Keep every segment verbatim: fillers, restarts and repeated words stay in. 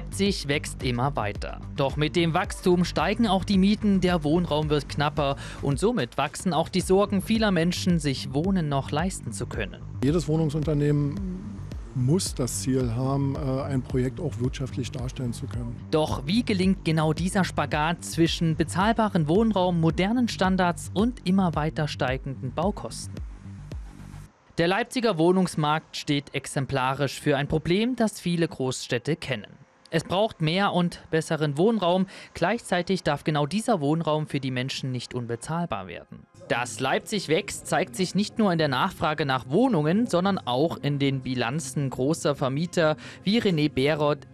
Leipzig wächst immer weiter. Doch mit dem Wachstum steigen auch die Mieten, der Wohnraum wird knapper und somit wachsen auch die Sorgen vieler Menschen, sich Wohnen noch leisten zu können. Jedes Wohnungsunternehmen muss das Ziel haben, ein Projekt auch wirtschaftlich darstellen zu können. Doch wie gelingt genau dieser Spagat zwischen bezahlbaren Wohnraum, modernen Standards und immer weiter steigenden Baukosten? Der Leipziger Wohnungsmarkt steht exemplarisch für ein Problem, das viele Großstädte kennen. Es braucht mehr und besseren Wohnraum, gleichzeitig darf genau dieser Wohnraum für die Menschen nicht unbezahlbar werden. Dass Leipzig wächst, zeigt sich nicht nur in der Nachfrage nach Wohnungen, sondern auch in den Bilanzen großer Vermieter, wie René Beroth,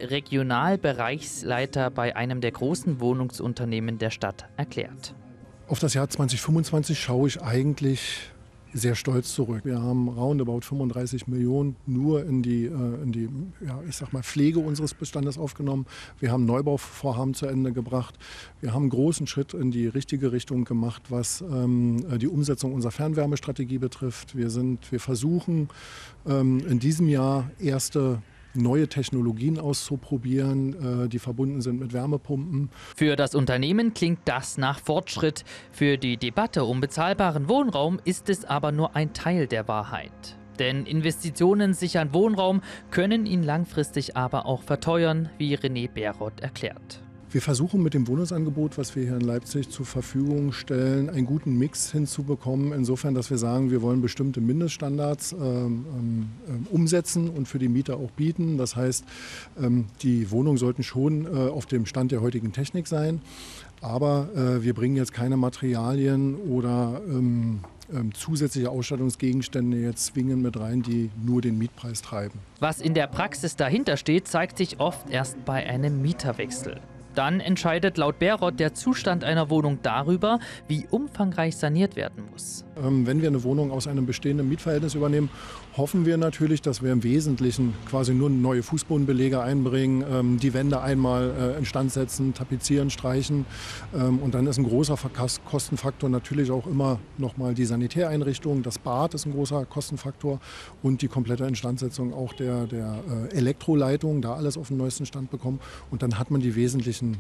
Regionalbereichsleiter bei einem der großen Wohnungsunternehmen der Stadt, erklärt. Auf das Jahr zweitausendfünfundzwanzig schaue ich eigentlich sehr stolz zurück. Wir haben roundabout fünfunddreißig Millionen nur in die, äh, in die ja, ich sag mal Pflege unseres Bestandes aufgenommen. Wir haben Neubauvorhaben zu Ende gebracht. Wir haben einen großen Schritt in die richtige Richtung gemacht, was ähm, die Umsetzung unserer Fernwärmestrategie betrifft. Wir, sind, wir versuchen ähm, in diesem Jahr erste neue Technologien auszuprobieren, die verbunden sind mit Wärmepumpen. Für das Unternehmen klingt das nach Fortschritt. Für die Debatte um bezahlbaren Wohnraum ist es aber nur ein Teil der Wahrheit. Denn Investitionen sichern Wohnraum, können ihn langfristig aber auch verteuern, wie René Beroth erklärt. Wir versuchen mit dem Wohnungsangebot, was wir hier in Leipzig zur Verfügung stellen, einen guten Mix hinzubekommen. Insofern, dass wir sagen, wir wollen bestimmte Mindeststandards ähm, ähm, umsetzen und für die Mieter auch bieten. Das heißt, ähm, die Wohnungen sollten schon äh, auf dem Stand der heutigen Technik sein. Aber äh, wir bringen jetzt keine Materialien oder ähm, ähm, zusätzliche Ausstattungsgegenstände jetzt zwingend mit rein, die nur den Mietpreis treiben. Was in der Praxis dahinter steht, zeigt sich oft erst bei einem Mieterwechsel. Dann entscheidet laut Beroth der Zustand einer Wohnung darüber, wie umfangreich saniert werden muss. Ähm, wenn wir eine Wohnung aus einem bestehenden Mietverhältnis übernehmen, hoffen wir natürlich, dass wir im Wesentlichen quasi nur neue Fußbodenbelege einbringen, ähm, die Wände einmal äh, instand setzen, tapezieren, streichen. Ähm, und dann ist ein großer Kostenfaktor natürlich auch immer nochmal die Sanitäreinrichtung. Das Bad ist ein großer Kostenfaktor und die komplette Instandsetzung auch der, der äh, Elektroleitung, da alles auf den neuesten Stand bekommen. Und dann hat man die wesentlichen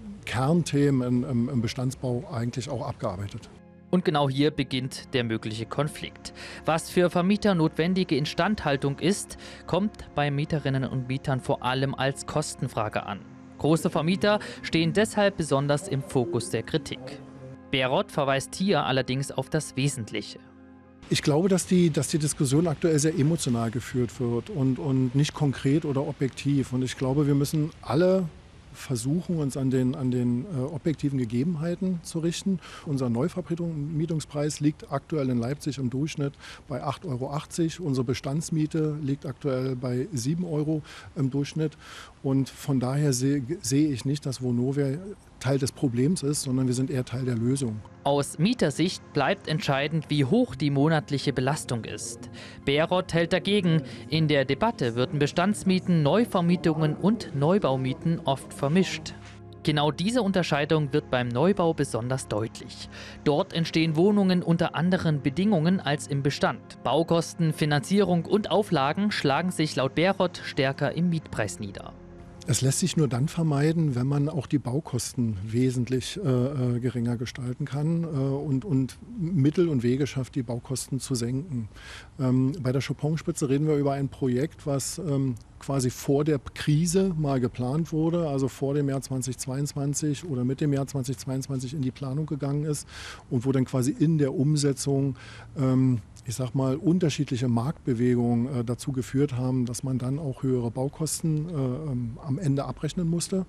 Kernthemen im, im Bestandsbau eigentlich auch abgearbeitet. Und genau hier beginnt der mögliche Konflikt. Was für Vermieter notwendige Instandhaltung ist, kommt bei Mieterinnen und Mietern vor allem als Kostenfrage an. Große Vermieter stehen deshalb besonders im Fokus der Kritik. Beroth verweist hier allerdings auf das Wesentliche. Ich glaube, dass die, dass die Diskussion aktuell sehr emotional geführt wird und, und nicht konkret oder objektiv. Und ich glaube, wir müssen alle versuchen, uns an den, an den äh, objektiven Gegebenheiten zu richten. Unser Neuvermietungspreis liegt aktuell in Leipzig im Durchschnitt bei acht Euro achtzig. Unsere Bestandsmiete liegt aktuell bei sieben Euro im Durchschnitt. Und von daher sehe seh ich nicht, dass Vonovia Teil des Problems ist, sondern wir sind eher Teil der Lösung. Aus Mietersicht bleibt entscheidend, wie hoch die monatliche Belastung ist. Beroth hält dagegen. In der Debatte würden Bestandsmieten, Neuvermietungen und Neubaumieten oft vermischt. Genau diese Unterscheidung wird beim Neubau besonders deutlich. Dort entstehen Wohnungen unter anderen Bedingungen als im Bestand. Baukosten, Finanzierung und Auflagen schlagen sich laut Beroth stärker im Mietpreis nieder. Es lässt sich nur dann vermeiden, wenn man auch die Baukosten wesentlich äh, geringer gestalten kann äh, und, und Mittel und Wege schafft, die Baukosten zu senken. Ähm, bei der Chopin-Spitze reden wir über ein Projekt, was ähm, quasi vor der Krise mal geplant wurde, also vor dem Jahr zweitausendzweiundzwanzig oder mit dem Jahr zweitausendzweiundzwanzig in die Planung gegangen ist und wo dann quasi in der Umsetzung ähm, ich sag mal, unterschiedliche Marktbewegungen äh, dazu geführt haben, dass man dann auch höhere Baukosten äh, ähm, am Ende abrechnen musste.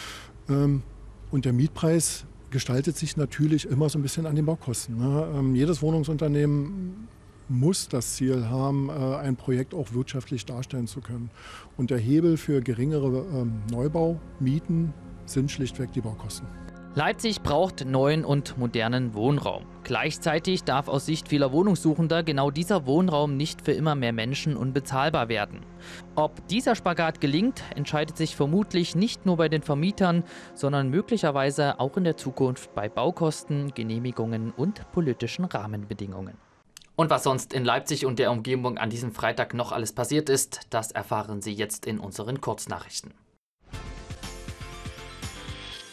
Ähm, und der Mietpreis gestaltet sich natürlich immer so ein bisschen an den Baukosten. Ne? Ähm, jedes Wohnungsunternehmen muss das Ziel haben, äh, ein Projekt auch wirtschaftlich darstellen zu können. Und der Hebel für geringere ähm, Neubaumieten sind schlichtweg die Baukosten. Leipzig braucht neuen und modernen Wohnraum. Gleichzeitig darf aus Sicht vieler Wohnungssuchender genau dieser Wohnraum nicht für immer mehr Menschen unbezahlbar werden. Ob dieser Spagat gelingt, entscheidet sich vermutlich nicht nur bei den Vermietern, sondern möglicherweise auch in der Zukunft bei Baukosten, Genehmigungen und politischen Rahmenbedingungen. Und was sonst in Leipzig und der Umgebung an diesem Freitag noch alles passiert ist, das erfahren Sie jetzt in unseren Kurznachrichten.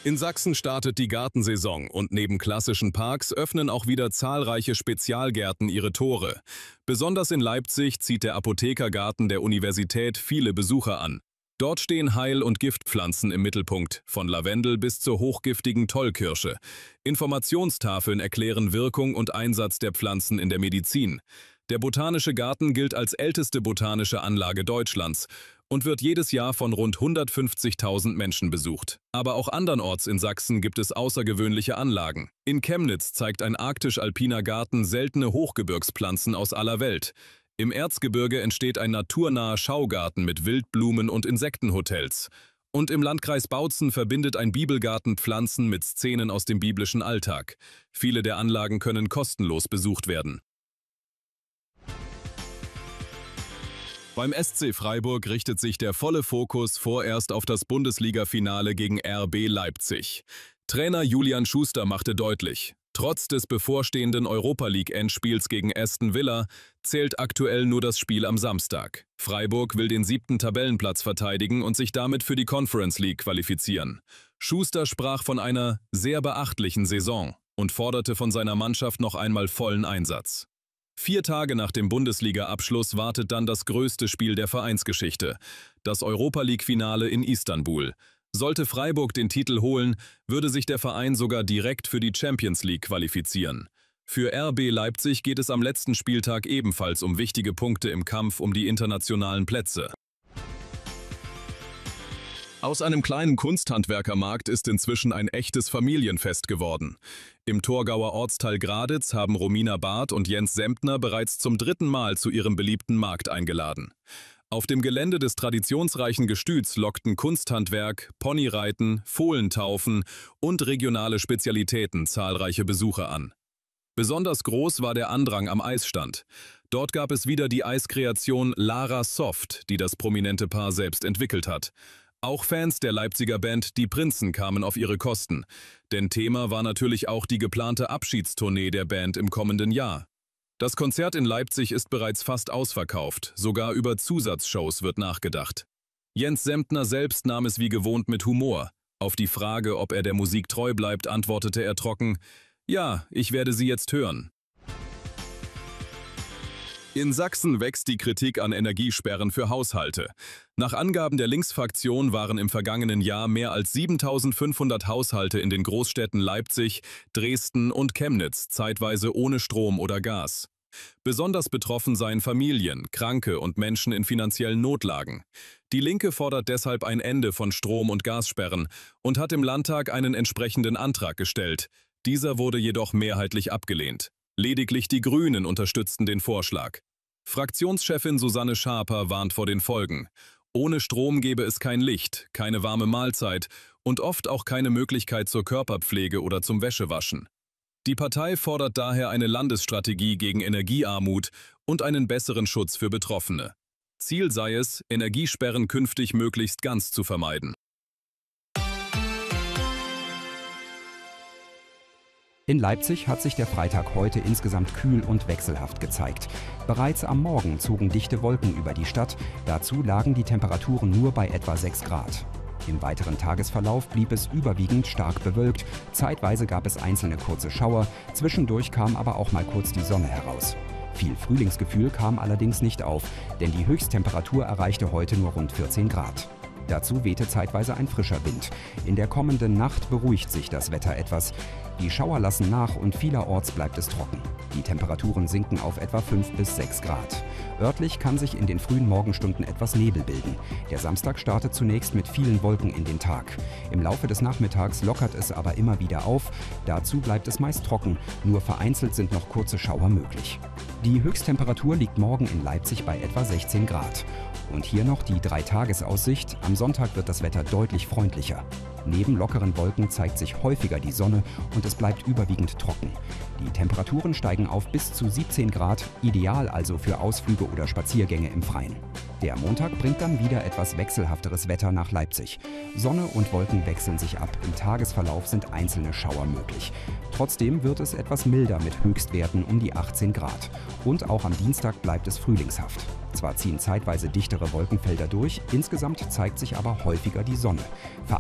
In Sachsen startet die Gartensaison und neben klassischen Parks öffnen auch wieder zahlreiche Spezialgärten ihre Tore. Besonders in Leipzig zieht der Apothekergarten der Universität viele Besucher an. Dort stehen Heil- und Giftpflanzen im Mittelpunkt, von Lavendel bis zur hochgiftigen Tollkirsche. Informationstafeln erklären Wirkung und Einsatz der Pflanzen in der Medizin. Der Botanische Garten gilt als älteste botanische Anlage Deutschlands und wird jedes Jahr von rund hundertfünfzigtausend Menschen besucht. Aber auch andernorts in Sachsen gibt es außergewöhnliche Anlagen. In Chemnitz zeigt ein arktisch-alpiner Garten seltene Hochgebirgspflanzen aus aller Welt. Im Erzgebirge entsteht ein naturnaher Schaugarten mit Wildblumen und Insektenhotels. Und im Landkreis Bautzen verbindet ein Bibelgarten Pflanzen mit Szenen aus dem biblischen Alltag. Viele der Anlagen können kostenlos besucht werden. Beim S C Freiburg richtet sich der volle Fokus vorerst auf das Bundesliga-Finale gegen R B Leipzig. Trainer Julian Schuster machte deutlich: Trotz des bevorstehenden Europa-League-Endspiels gegen Aston Villa zählt aktuell nur das Spiel am Samstag. Freiburg will den siebten Tabellenplatz verteidigen und sich damit für die Conference League qualifizieren. Schuster sprach von einer sehr beachtlichen Saison und forderte von seiner Mannschaft noch einmal vollen Einsatz. Vier Tage nach dem Bundesliga-Abschluss wartet dann das größte Spiel der Vereinsgeschichte, das Europa-League-Finale in Istanbul. Sollte Freiburg den Titel holen, würde sich der Verein sogar direkt für die Champions League qualifizieren. Für R B Leipzig geht es am letzten Spieltag ebenfalls um wichtige Punkte im Kampf um die internationalen Plätze. Aus einem kleinen Kunsthandwerkermarkt ist inzwischen ein echtes Familienfest geworden. Im Thurgauer Ortsteil Graditz haben Romina Barth und Jens Semptner bereits zum dritten Mal zu ihrem beliebten Markt eingeladen. Auf dem Gelände des traditionsreichen Gestüts lockten Kunsthandwerk, Ponyreiten, Fohlentaufen und regionale Spezialitäten zahlreiche Besucher an. Besonders groß war der Andrang am Eisstand. Dort gab es wieder die Eiskreation Lara Soft, die das prominente Paar selbst entwickelt hat. Auch Fans der Leipziger Band Die Prinzen kamen auf ihre Kosten, denn Thema war natürlich auch die geplante Abschiedstournee der Band im kommenden Jahr. Das Konzert in Leipzig ist bereits fast ausverkauft, sogar über Zusatzshows wird nachgedacht. Jens Semptner selbst nahm es wie gewohnt mit Humor. Auf die Frage, ob er der Musik treu bleibt, antwortete er trocken: Ja, ich werde sie jetzt hören. In Sachsen wächst die Kritik an Energiesperren für Haushalte. Nach Angaben der Linksfraktion waren im vergangenen Jahr mehr als siebentausendfünfhundert Haushalte in den Großstädten Leipzig, Dresden und Chemnitz zeitweise ohne Strom oder Gas. Besonders betroffen seien Familien, Kranke und Menschen in finanziellen Notlagen. Die Linke fordert deshalb ein Ende von Strom- und Gassperren und hat im Landtag einen entsprechenden Antrag gestellt. Dieser wurde jedoch mehrheitlich abgelehnt. Lediglich die Grünen unterstützten den Vorschlag. Fraktionschefin Susanne Schaper warnt vor den Folgen. Ohne Strom gäbe es kein Licht, keine warme Mahlzeit und oft auch keine Möglichkeit zur Körperpflege oder zum Wäschewaschen. Die Partei fordert daher eine Landesstrategie gegen Energiearmut und einen besseren Schutz für Betroffene. Ziel sei es, Energiesperren künftig möglichst ganz zu vermeiden. In Leipzig hat sich der Freitag heute insgesamt kühl und wechselhaft gezeigt. Bereits am Morgen zogen dichte Wolken über die Stadt, dazu lagen die Temperaturen nur bei etwa sechs Grad. Im weiteren Tagesverlauf blieb es überwiegend stark bewölkt, zeitweise gab es einzelne kurze Schauer, zwischendurch kam aber auch mal kurz die Sonne heraus. Viel Frühlingsgefühl kam allerdings nicht auf, denn die Höchsttemperatur erreichte heute nur rund vierzehn Grad. Dazu wehte zeitweise ein frischer Wind. In der kommenden Nacht beruhigt sich das Wetter etwas. Die Schauer lassen nach und vielerorts bleibt es trocken. Die Temperaturen sinken auf etwa fünf bis sechs Grad. Örtlich kann sich in den frühen Morgenstunden etwas Nebel bilden. Der Samstag startet zunächst mit vielen Wolken in den Tag. Im Laufe des Nachmittags lockert es aber immer wieder auf. Dazu bleibt es meist trocken, nur vereinzelt sind noch kurze Schauer möglich. Die Höchsttemperatur liegt morgen in Leipzig bei etwa sechzehn Grad. Und hier noch die Drei-Tages-Aussicht. Am Sonntag wird das Wetter deutlich freundlicher. Neben lockeren Wolken zeigt sich häufiger die Sonne und es bleibt überwiegend trocken. Die Temperaturen steigen auf bis zu siebzehn Grad, ideal also für Ausflüge oder Spaziergänge im Freien. Der Montag bringt dann wieder etwas wechselhafteres Wetter nach Leipzig. Sonne und Wolken wechseln sich ab, im Tagesverlauf sind einzelne Schauer möglich. Trotzdem wird es etwas milder mit Höchstwerten um die achtzehn Grad. Und auch am Dienstag bleibt es frühlingshaft. Zwar ziehen zeitweise dichtere Wolkenfelder durch, insgesamt zeigt sich aber häufiger die Sonne.